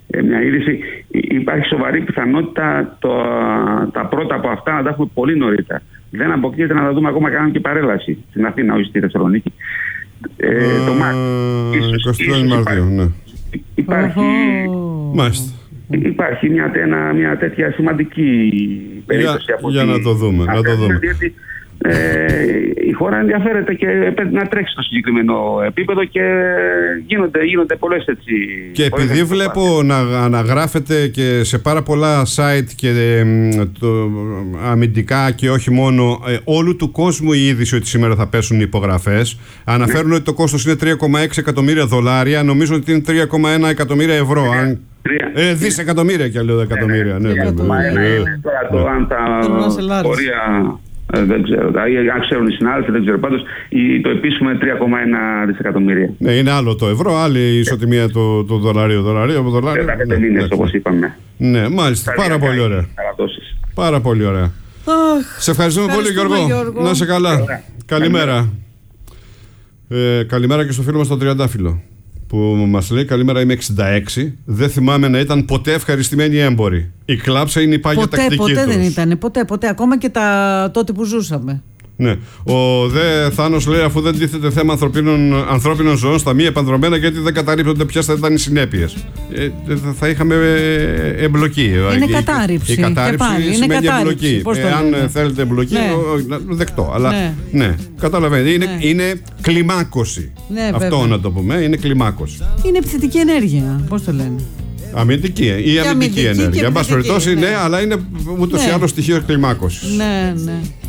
μια είδηση. Υπάρχει σοβαρή πιθανότητα τα πρώτα από αυτά να τα έχουμε πολύ νωρίτερα. Δεν αποκλείεται να τα δούμε ακόμα, κάνουν και παρέλαση στην Αθήνα, όχι στη Θεσσαλονίκη. Το Μάρτιο. 22 Μαρτίου, ναι. Υπάρχει μια τέτοια σημαντική περίπτωση. Για να το δούμε. Διότι η χώρα ενδιαφέρεται και να τρέξει στο συγκεκριμένο επίπεδο και γίνονται πολλές έτσι. Και επειδή βλέπω να αναγράφεται και σε πάρα πολλά site και αμυντικά και όχι μόνο, όλου του κόσμου η είδηση ότι σήμερα θα πέσουν οι υπογραφές, αναφέρουν ότι το κόστος είναι $3,6 εκατομμύρια, νομίζω ότι είναι 3,1 εκατομμύρια ευρώ. Δισεκατομμύρια κι άλλο εκατομμύρια. Τώρα αν τα πορεία δεν ξέρω, αν ξέρουν οι συνάδελφοι, δεν ξέρω. Πάντως το επίσημο είναι 3,1 δισεκατομμύρια. Ναι, είναι άλλο το ευρώ, άλλη η ισοτιμία του δολαρίου. Τα 5 μήνες, όπως είπαμε. Ναι, μάλιστα. Πάρα πολύ ωραία. Πάρα πολύ ωραία. Σε ευχαριστούμε πολύ, Γιώργο. Να είσαι καλά. Καλημέρα. Καλημέρα και στο φίλο μας τον Τριαντάφυλλο, που μας λέει: καλημέρα, είμαι 66. Δεν θυμάμαι να ήταν ποτέ ευχαριστημένοι έμποροι. Η κλάψα είναι η πάγια τακτική τους. Ποτέ δεν ήταν. Ποτέ. Ακόμα και τότε που ζούσαμε. Ναι. Ο δε Θάνος λέει: αφού δεν τίθεται θέμα ανθρώπινων ζώων στα μη επανδρομένα, γιατί δεν καταρρίπτονται ποιες θα ήταν οι συνέπειες. Θα είχαμε εμπλοκή. Είναι κατάρριψη. Η κατάρριψη σημαίνει εμπλοκή. Αν θέλετε εμπλοκή, δεκτό. Αλλά ναι, καταλαβαίνετε. Είναι κλιμάκωση. Αυτό να το πούμε. Είναι κλιμάκωση. Είναι επιθετική ενέργεια. Πώς το λένε. Αμυντική ή αμυντική ενέργεια. Εν πάση περιπτώσει, ναι, αλλά είναι ούτως ή άλλως στοιχείο κλιμάκωσης. Ναι.